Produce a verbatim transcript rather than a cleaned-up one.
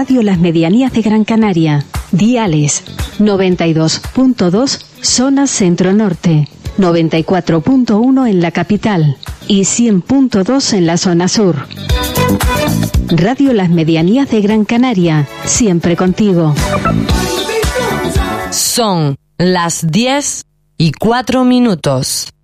Radio Las Medianías de Gran Canaria. Diales noventa y dos punto dos zona centro-norte, noventa y cuatro punto uno en la capital y cien punto dos en la zona sur. Radio Las Medianías de Gran Canaria, siempre contigo. Son las diez y cuatro minutos.